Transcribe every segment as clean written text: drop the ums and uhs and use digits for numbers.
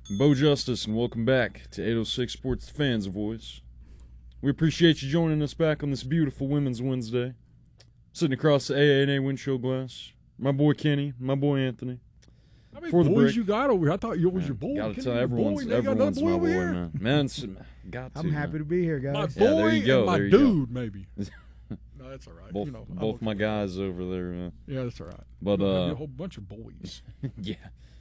Bo Justice, and welcome back to 806 Sports, the fans' voice. We appreciate you joining us back on this beautiful Women's Wednesday. Sitting across the AA&A windshield glass, my boy Kenny, my boy Anthony. How many boys you got over here? I thought you was your boy. Gotta tell everyone's my boy, man. Got to. I'm happy to be here, guys. My boy there you go, and my there you dude, maybe. No, that's all right. Both my guys over there, man. Yeah, that's all right. But a whole bunch of boys. Yeah.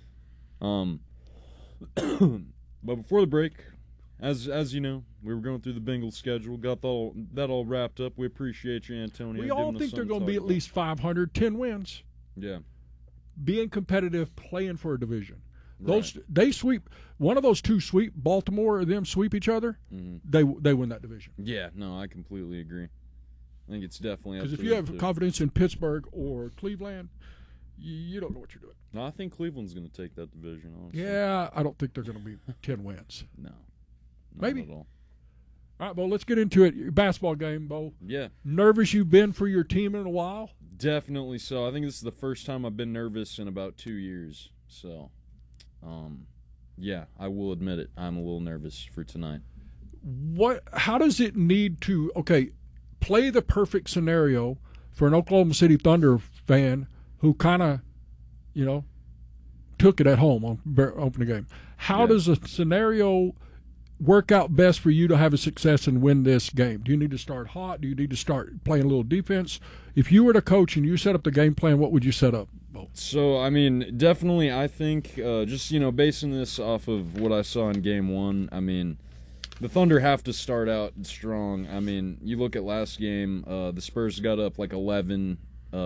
But before the break, as you know, we were going through the Bengals schedule, got that all wrapped up. We appreciate you, Antonio. We all think they're going to be at least 500, 10 wins. Yeah. Being competitive, playing for a division. Right. They sweep. One of those two sweep Baltimore or them sweep each other. Mm-hmm. They win that division. Yeah, no, I completely agree. I think it's definitely because if you have confidence in Pittsburgh or Cleveland, you don't know what you're doing. No, I think Cleveland's going to take that division, honestly. Yeah, I don't think they're going to be 10 wins. No, maybe. Not at all. All right, Bo, let's get into it. Your basketball game, Bo. Yeah. Nervous you've been for your team in a while? Definitely so. I think this is the first time I've been nervous in about 2 years. So, yeah, I will admit it. I'm a little nervous for tonight. How does it need to, play the perfect scenario for an Oklahoma City Thunder fan who kind of, took it at home on opening game. How does a scenario work out best for you to have a success and win this game? Do you need to start hot? Do you need to start playing a little defense? If you were the coach and you set up the game plan, what would you set up, Bo? So, I mean, definitely I think just, basing this off of what I saw in Game 1, I mean, the Thunder have to start out strong. I mean, you look at last game, the Spurs got up like 11-0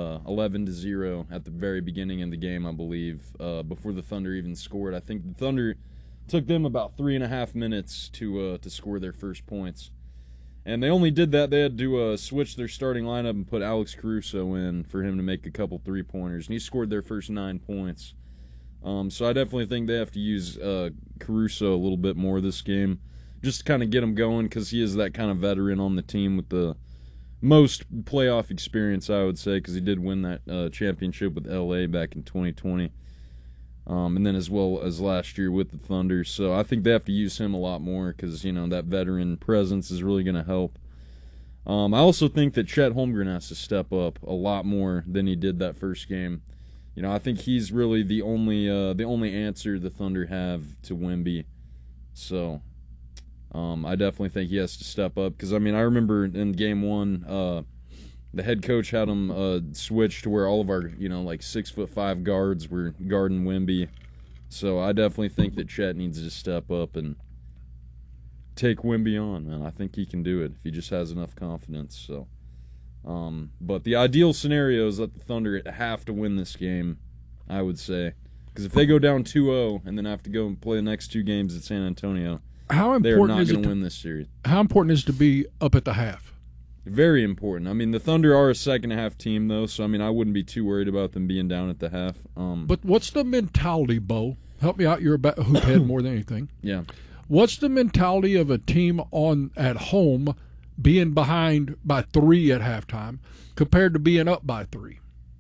at the very beginning of the game, I believe, before the Thunder even scored. I think the Thunder took them about 3.5 minutes to score their first points. And they only did that. They had to switch their starting lineup and put Alex Caruso in for him to make a couple three-pointers. And he scored their first 9 points. So I definitely think they have to use Caruso a little bit more this game, just to kind of get him going, because he is that kind of veteran on the team with the most playoff experience, I would say, because he did win that championship with L.A. back in 2020. And then as well as last year with the Thunder. So I think they have to use him a lot more because, that veteran presence is really going to help. I also think that Chet Holmgren has to step up a lot more than he did that first game. I think he's really the only answer the Thunder have to Wemby. So I definitely think he has to step up because, I remember in Game 1, the head coach had him switch to where all of our, 6'5" guards were guarding Wemby. So I definitely think that Chet needs to step up and take Wemby on, man. I think he can do it if he just has enough confidence. So, but the ideal scenario is that the Thunder have to win this game, I would say. Because if they go down 2-0 and then have to go and play the next 2 games at San Antonio, they're not going to win this series. How important is it to be up at the half? Very important. The Thunder are a second-half team, though, so, I wouldn't be too worried about them being down at the half. But what's the mentality, Bo? Help me out. You're a hoop head more than anything. Yeah. What's the mentality of a team at home being behind by 3 at halftime compared to being up by 3?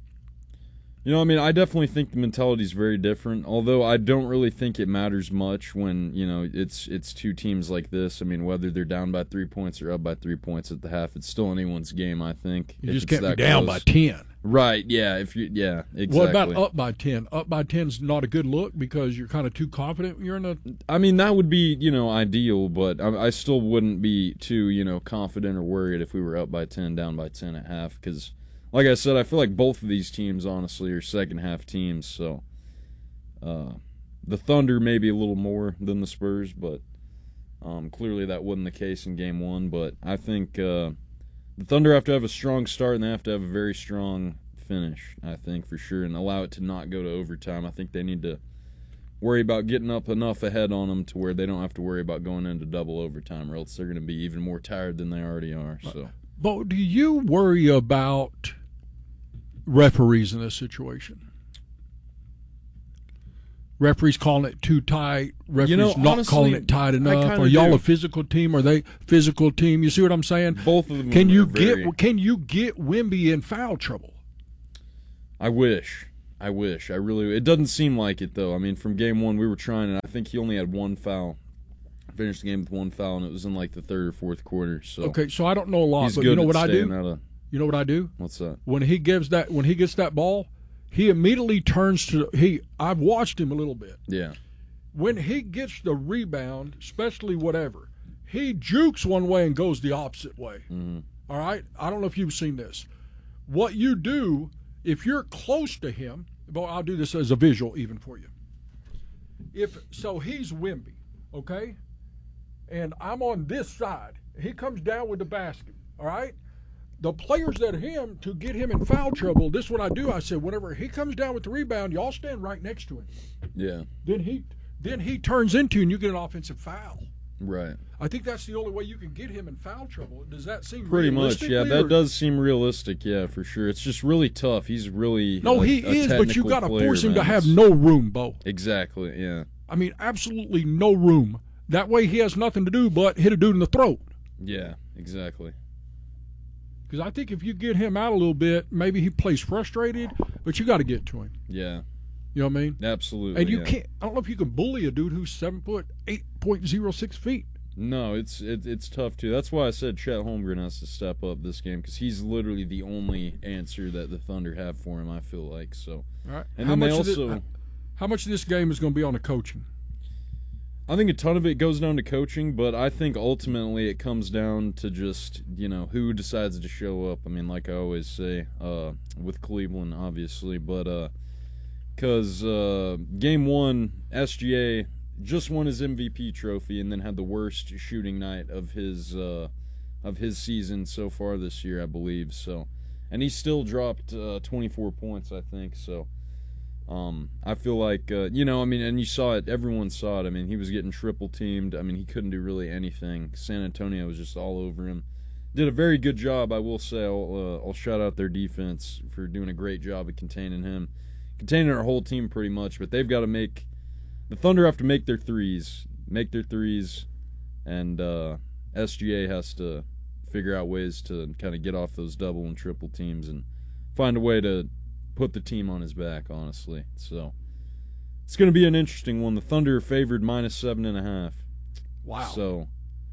I definitely think the mentality is very different, although I don't really think it matters much when, it's 2 teams like this. Whether they're down by 3 points or up by 3 points at the half, it's still anyone's game, I think. You just can't be down by 10. Right, yeah, exactly. What about up by 10? Up by 10 is not a good look because you're kind of too confident. You're in a... that would be, ideal, but I still wouldn't be too, confident or worried if we were up by 10, down by 10 at half, because... like I said, I feel like both of these teams, honestly, are second-half teams. So the Thunder maybe a little more than the Spurs, but clearly that wasn't the case in Game 1. But I think the Thunder have to have a strong start, and they have to have a very strong finish, I think, for sure, and allow it to not go to overtime. I think they need to worry about getting up enough ahead on them to where they don't have to worry about going into double overtime, or else they're going to be even more tired than they already are. So. But do you worry about referees in this situation? Referees calling it too tight, referees not honestly, calling it tight enough. Are y'all a physical team? Are they physical team? You see what I'm saying? Both of them. Can you get Wemby in foul trouble? I wish. I wish. It doesn't seem like it, though. I mean, from game one, we were trying, and I think he only had one foul. Finished the game with one foul, and it was in like the third or fourth quarter. So okay, so I don't know a lot, he's but good you know at what I do? staying out of- You know what I do? What's that? When he gets that ball, he immediately turns to I've watched him a little bit. Yeah. When he gets the rebound, especially whatever, he jukes one way and goes the opposite way. Mm-hmm. All right? I don't know if you've seen this. What you do, if you're close to him, well, I'll do this as a visual even for you. So he's Wemby, okay? And I'm on this side. He comes down with the basket, all right? The players that are him, to get him in foul trouble, this is what I do. I said, whenever he comes down with the rebound, y'all stand right next to him. Yeah. Then he turns into you and you get an offensive foul. Right. I think that's the only way you can get him in foul trouble. Does that seem Pretty much, yeah. realistically, That does seem realistic, yeah, for sure. It's just really tough. He's really No, like, he a is, but you technical got to player, force him to man. have no room, Bo. Exactly, yeah. I mean, absolutely no room. That way he has nothing to do but hit a dude in the throat. Yeah, exactly. Because I think if you get him out a little bit, maybe he plays frustrated, but you got to get to him. Yeah, You know what I mean? absolutely. And you yeah. can't. I don't know if you can bully a dude who's 7 foot 8.06 feet. No, it's tough too. That's why I said Chet Holmgren has to step up this game because he's literally the only answer that the Thunder have for him. I feel like so. All right. And then they also, how much of this game is going to be on the coaching? I think a ton of it goes down to coaching, but I think ultimately it comes down to just who decides to show up. I mean, like I always say, with Cleveland, obviously, but because game one, SGA just won his MVP trophy and then had the worst shooting night of his season so far this year, I believe. So, and he still dropped 24 points, I think. So, I feel like I mean, and you saw it. Everyone saw it. I mean, he was getting triple teamed. I mean, he couldn't do really anything. San Antonio was just all over him. Did a very good job, I will say. I'll shout out their defense for doing a great job of containing him, containing our whole team pretty much. But they've got to make. The Thunder have to make their threes, and SGA has to figure out ways to kind of get off those double and triple teams and find a way to put the team on his back, honestly. So it's going to be an interesting one. The Thunder are favored -7.5. Wow. So,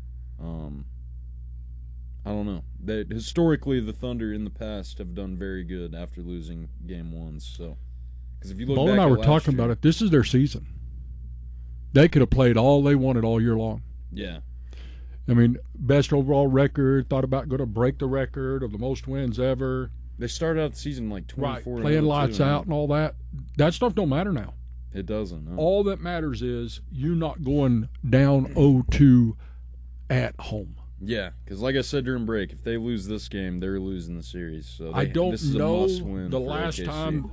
I don't know. Historically, the Thunder in the past have done very good after losing game ones. So, because if you look Bo back and I at were last talking year, about it. This is their season. They could have played all they wanted all year long. Yeah. I mean, best overall record. Thought about going to break the record of the most wins ever. They started out the season like 24 and playing 0 lights too, out and all that. That stuff don't matter now. It doesn't. No. All that matters is you not going down 0-2 at home. Yeah, because like I said during break, if they lose this game, they're losing the series. So I don't this is a know must-win the for last OKC. time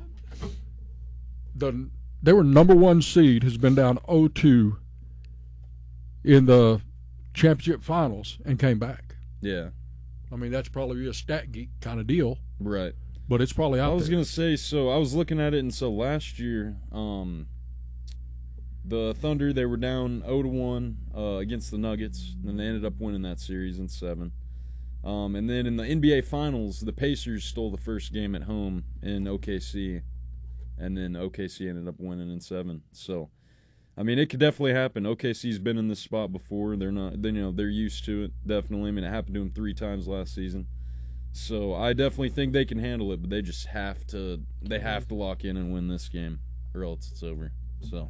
they were number one seed has been down 0-2 in the championship finals and came back. Yeah. I mean, that's probably a stat geek kind of deal, Right. but it's probably out I was there. gonna say, so I was looking at it, and so last year, the Thunder, they were down 0-1 against the Nuggets, and then they ended up winning that series in 7. And then in the NBA Finals, the Pacers stole the first game at home in OKC, and then OKC ended up winning in 7. So, I mean, it could definitely happen. OKC's been in this spot before. They're used to it, definitely. I mean, it happened to them 3 times last season. So I definitely think they can handle it, but they just have to lock in and win this game, or else it's over. So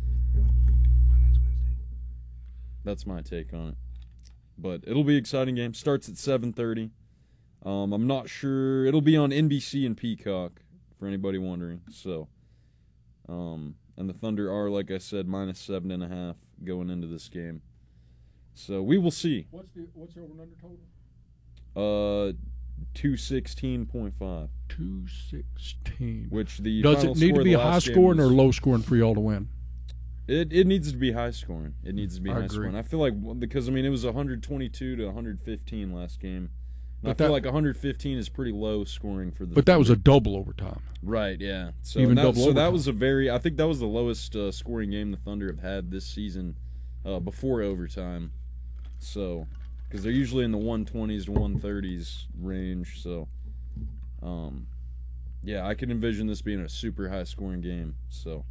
that's my take on it. But it'll be an exciting game. Starts at 7:30. I'm not sure. It'll be on NBC and Peacock, for anybody wondering. So, and the Thunder are, like I said, -7.5 going into this game. So we will see. What's the over and under total? 216.5. 216. Which the Does final it need score to of be the high last game scoring or was- low scoring for y'all to win? It needs to be high scoring. It needs to be I high agree. scoring. I feel like because I mean it was 122 to 115 last game. And I But feel that- like 115 is pretty low scoring for the. But that was a Thunder. double overtime. Right, yeah. So Even and that, double so that overtime. was I think that was the lowest scoring game the Thunder have had this season before overtime. So because they're usually in the 120s to 130s range. So Yeah, I can envision this being a super high-scoring game. So,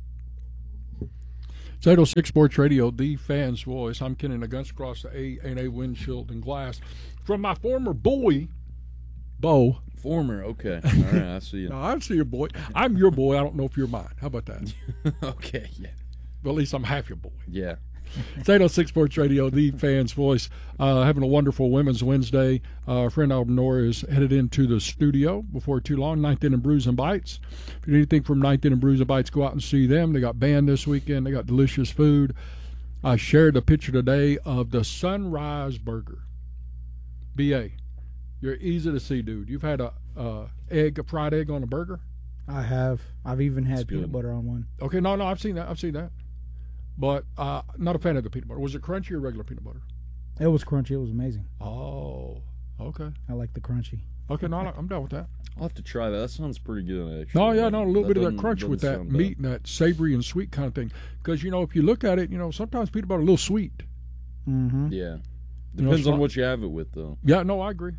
It's 806 Sports Radio, the fan's voice. I'm Kenny Guns across the A&A windshield and glass from my former boy, Bo. former, okay. All right, I see you. No, I see your boy. I'm your boy. I don't know if you're mine. How about that? Okay, yeah. Well, at least I'm half your boy. Yeah. It's 806 Sports Radio, the fan's voice. Having a wonderful Women's Wednesday. Our friend Auburn Nora is headed into the studio before too long. Ninth Inning Brews and Bites. If you need anything from Ninth Inning Brews and Bites, go out and see them. They got band this weekend. They got delicious food. I shared a picture today of the Sunrise Burger. BA, you're easy to see, dude. You've had a fried egg on a burger? I have. I've even had It's peanut good. butter on one. Okay, no, I've seen that. But not a fan of the peanut butter. Was it crunchy or regular peanut butter? It was crunchy. It was amazing. Oh, okay. I like the crunchy. Okay, no, I'm done with that. I'll have to try that. That sounds pretty good, actually. No, yeah, no, a little bit of that doesn't- crunch with doesn't that sound meat and that savory and sweet kind of thing. Because, if you look at it, sometimes peanut butter a little sweet. Mm-hmm. bad. Yeah. You know, Depends it's on not- what you have it with, though. Yeah, no, I agree.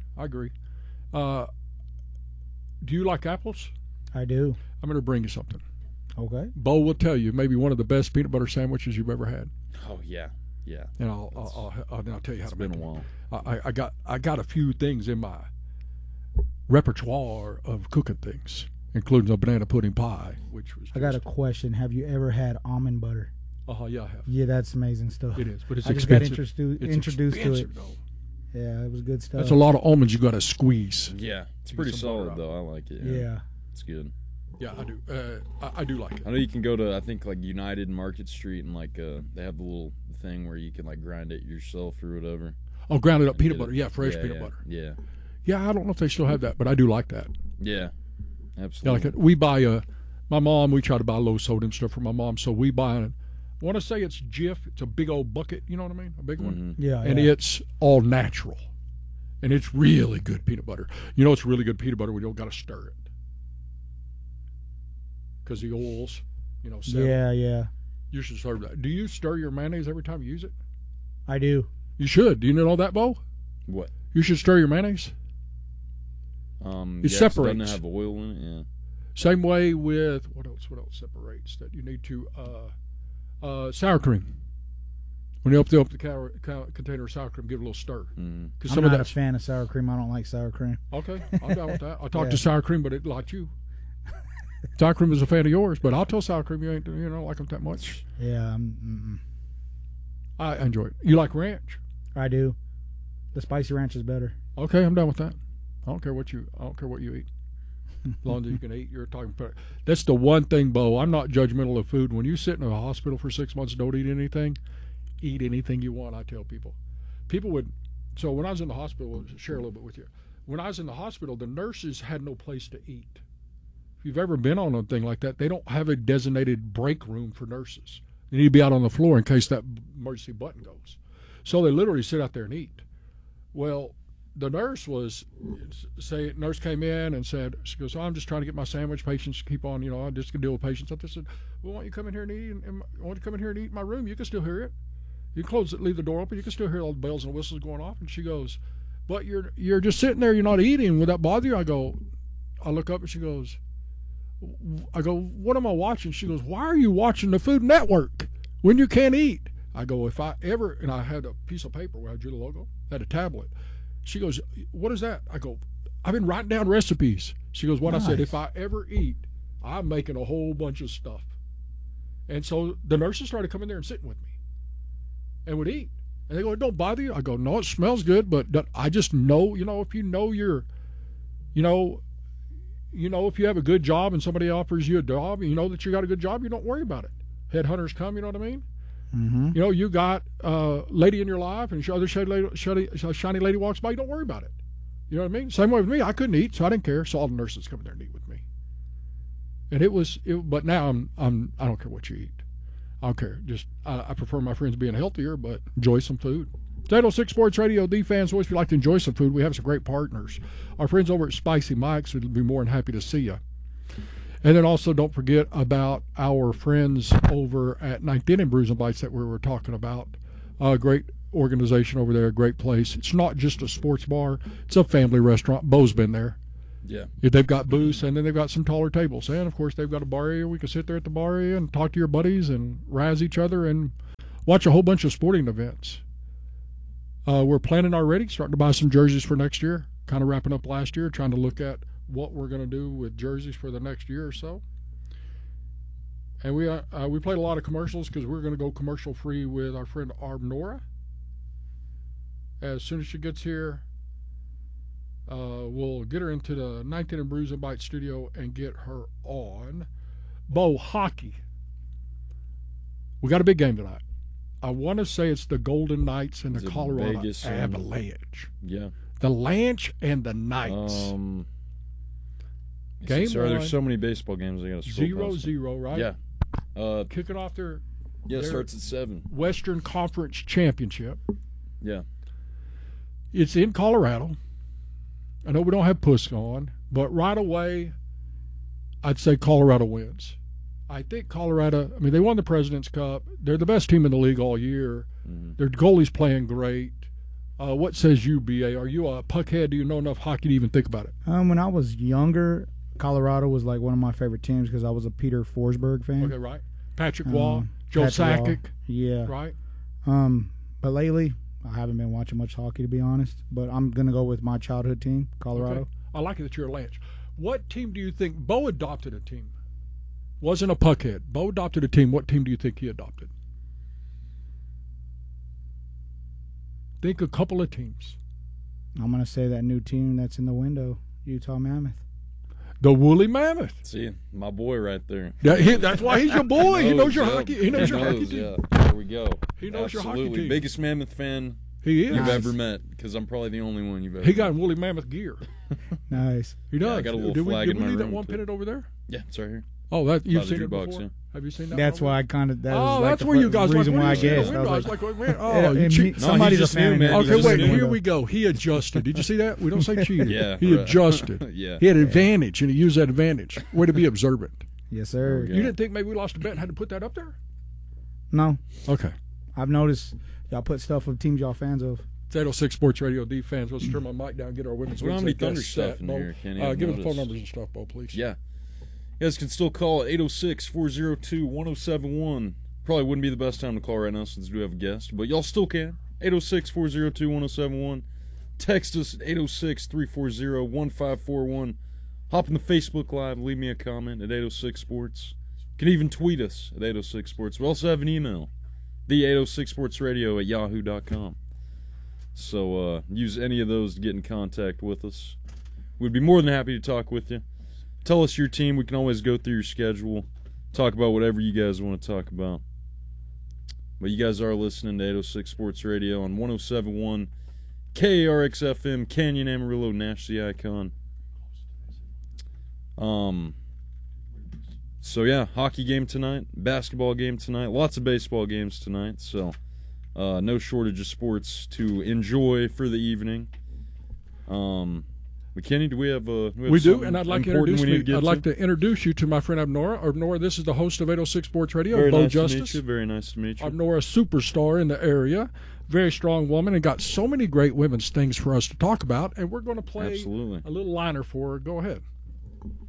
Do you like apples? I do. I'm going to bring you something. Okay. Bo will tell you maybe one of the best peanut butter sandwiches you've ever had. Oh, yeah. Yeah. And I'll tell you how It's to been make a it. while. I got a few things in my repertoire of cooking things, including a banana pudding pie, which was I got a question. Have you ever had almond butter? yeah, I have. Yeah, that's amazing stuff. It is, but it's I just got expensive. introduced to it. expensive, though. Yeah, it was good stuff. That's a lot of almonds you got to squeeze. Yeah. It's Get pretty some butter solid, out. though. I like it. Yeah. It's good. Yeah, I do. I do like it. I know you can go to, I think, like United Market Street, and they have the little thing where you can grind it yourself or whatever. Oh, grounded up And peanut get it. butter. Yeah, fresh Yeah, peanut yeah, butter. Yeah. Yeah, I don't know if they still have that, but I do like that. Yeah. Yeah, Absolutely. like it. We buy my mom. We try to buy low sodium stuff for my mom, so we buy it. I want to say it's Jif. It's a big old bucket. You know what I mean? A big one. Mhm. Yeah. And yeah. it's all natural, and it's really good peanut butter. It's really good peanut butter when you don't got to stir it, because the oils, settle. Yeah, yeah. You should serve that. Do you stir your mayonnaise every time you use it? I do. You should. Do you know that, Bo? What? You should stir your mayonnaise. It Yeah, 'cause it separates. doesn't have oil in it. Yeah. Same way with what else? What else separates that you need to sour cream. When you open up the container of sour cream, give it a little stir. Mm-hmm. Because I'm some of not a that's fan of sour cream. I don't like sour cream. okay. I'm down with that. I talked Yeah. to sour cream, but it liked you. Sour cream is a fan of yours, but I'll tell sour cream you don't like them that much. Yeah, I enjoy it. You like ranch? I do. The spicy ranch is better. Okay, I'm done with that. I don't care what you eat. As long as you can eat, you're talking about. That's the one thing, Bo. I'm not judgmental of food. When you sit in a hospital for 6 months, don't eat anything. Eat anything you want. I tell people. People would. So when I was in the hospital, I'll share a little bit with you. When I was in the hospital, the nurses had no place to eat. If you've ever been on a thing like that, they don't have a designated break room for nurses. They need to be out on the floor in case that emergency button goes. So they literally sit out there and eat. Well, the nurse nurse came in and said, she goes, I'm just trying to get my sandwich. Patients keep on, I just can deal with patients. I just said, well, why don't you come in here and eat? Why don't you come in here and eat in my room? You can still hear it. You close it, leave the door open. You can still hear all the bells and whistles going off. And she goes, but you're just sitting there. You're not eating. Would that bother you? I look up and she goes, I go, what am I watching? She goes, why are you watching the Food Network when you can't eat? I go, if I ever, and I had a piece of paper where I drew the logo, had a tablet. She goes, what is that? I go, I've been writing down recipes. She goes, what? Nice. I said, if I ever eat, I'm making a whole bunch of stuff. And so the nurses started coming there and sitting with me and would eat. And they go, it don't bother you? I go, no, it smells good, but I just know, if you know if you have a good job and somebody offers you a job and you know that you got a good job, you don't worry about it. Headhunters come, you know what I mean? Mm-hmm. You got a lady in your life and other shiny lady walks by, you don't worry about it. You know what I mean? Same way with me. I couldn't eat, so I didn't care. So all the nurses come in there and eat with me. And but now I don't care what you eat. I don't care. Just I prefer my friends being healthier, but enjoy some food. It's 806 Sports Radio, the fans voice. If you like to enjoy some food, we have some great partners. Our friends over at Spicy Mike's would be more than happy to see you. And then also don't forget about our friends over at Ninth Inning Brews and Bites that we were talking about. Great organization over there, great place. It's not just a sports bar. It's a family restaurant. Bo's been there. Yeah. If they've got booths, and then they've got some taller tables. And, of course, they've got a bar area. We can sit there at the bar area and talk to your buddies and razz each other and watch a whole bunch of sporting events. We're planning already, starting to buy some jerseys for next year, kind of wrapping up last year, trying to look at what we're going to do with jerseys for the next year or so. And we played a lot of commercials because we're going to go commercial-free with our friend Nora. As soon as she gets here, we'll get her into the 19 and Brews and Bite studio and get her on. Bo, hockey. We got a big game tonight. I want to say it's the Golden Knights and the Colorado Vegas Avalanche. Yeah. The Lanch and the Knights. Game sorry, one. there's so many baseball games I got to scroll past. 0-0, right? Yeah. Kicking off their Starts at 7. Western Conference Championship. Yeah. It's in Colorado. I know we don't have Pusk on, but right away, I'd say Colorado wins. I think Colorado, I mean, they won the President's Cup. They're the best team in the league all year. Mm-hmm. Their goalie's playing great. What says you, B.A.? Are you a puckhead? Do you know enough hockey to even think about it? When I was younger, Colorado was like one of my favorite teams because I was a Peter Forsberg fan. Okay, right. Patrick Waugh, Joe Patrick Waugh. Sakic. Yeah. Right. But lately, I haven't been watching much hockey, to be honest. But I'm going to go with my childhood team, Colorado. Okay. I like it that you're a Lance. What team do you think Bo adopted a team? Wasn't a puckhead. Bo adopted a team. What team do you think he adopted? Think a couple of teams. I'm going to say that new team that's in the window, Utah Mammoth. The Woolly Mammoth. See, my boy right there. That's why he's your boy. He knows your yeah. hockey. He knows your hockey team. Yeah, there we go. He knows your hockey Absolutely. team. Biggest Mammoth fan He is. you've Nice. ever met, because I'm probably the only one you've ever He met. got Woolly Mammoth gear. Nice. He does. I got a little Did flag we in my leave that room, one too. pennant over there? Yeah, it's right here. Oh, that you've By the seen it jukebox, before? yeah. Have you seen that? That's one over why I kind of, that there? was Oh, like that's the where you guys reason like, why I what do you see in guessed. the I window? was like, man, oh, Yeah, you and cheat. somebody's just a fan. knew, man. of He Okay, just wait, knew. here we go. He adjusted. Did you see that? We don't say cheated. Yeah, He right. adjusted. Yeah. He had advantage, and he used that advantage. Way to be observant. Yes, sir. Yeah. You didn't think maybe we lost a bet and had to put that up there? No, Okay. I've noticed y'all put stuff of teams y'all fans of. It's 806 Sports Radio D fans. Let's turn my mic down and get our women's We don't have Wednesday any Thunder guest stuff set, in Bo. here. Can't even Give us the phone notice. numbers and stuff, Bo, please. Yeah. You guys can still call at 806-402-1071. Probably wouldn't be the best time to call right now since we have a guest, but y'all still can. 806-402-1071. Text us at 806-340-1541. Hop in the Facebook Live. Leave me a comment at 806 Sports. You can even tweet us at 806 Sports. We also have an email, the806sportsradio at yahoo.com. So use any of those to get in contact with us. We'd be more than happy to talk with you. Tell us your team. We can always go through your schedule, talk about whatever you guys want to talk about. But you guys are listening to 806 Sports Radio on 107.1 KARX-FM, Canyon, Amarillo, Nash the Icon. So yeah, hockey game tonight, basketball game tonight, lots of baseball games tonight. So no shortage of sports to enjoy for the evening. McKinney, do we have We do, and I'd like to important introduce we need me. to I'd get like to introduce you to my friend Abnora. Abnora, this is the host of 806 Sports Radio, Very Bo nice Justice. to meet you. Very nice to meet you. Abnora, superstar in the area, very strong woman, and got so many great women's things for us to talk about. And we're going to play Absolutely. a little liner for her. Go ahead.